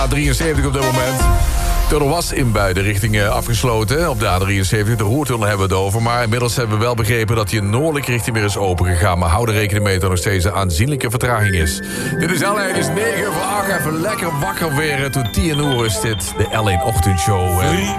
A73 op dit moment. Er was in beide richtingen afgesloten op de A73. De Roertunnel hebben we het over. Maar inmiddels hebben we wel begrepen dat die in noordelijke richting weer is opengegaan. Maar hou er rekening mee dat er nog steeds een aanzienlijke vertraging is. Dit is L1, het is 9 voor 8. Even lekker wakker weer. Tot 10 uur is dit de L1 Ochtendshow.